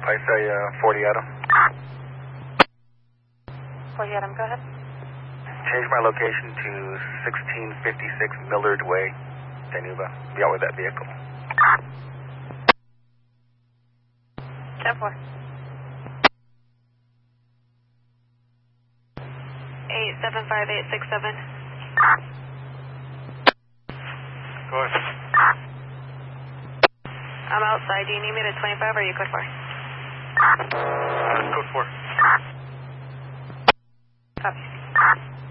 Pisaya 40 Adam. 40 Adam, go ahead. Change my location to 1656 Millard Way, Danuba. Be out with that vehicle. 10-4. 875867. Go ahead. I'm outside. Do you need me to 25 or are you code 4? Code 4. Copy.